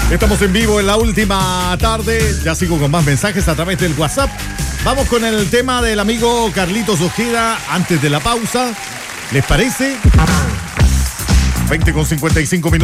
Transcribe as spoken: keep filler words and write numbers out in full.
Estamos en vivo en la última tarde. Ya sigo con más mensajes a través del WhatsApp. Vamos con el tema del amigo Carlitos Ojeda antes de la pausa. ¿Les parece? veinte con cincuenta y cinco minutos.